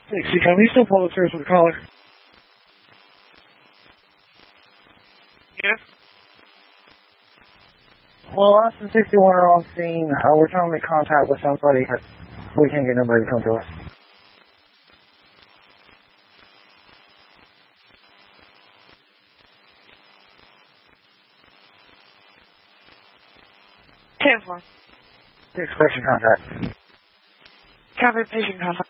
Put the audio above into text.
Can you still pull the service with the caller? Yes. Well, Austin 61 are on scene. We're trying to make contact with somebody, but we can't get nobody to come to us. Ten-4. Expression contact. Copy patient contact.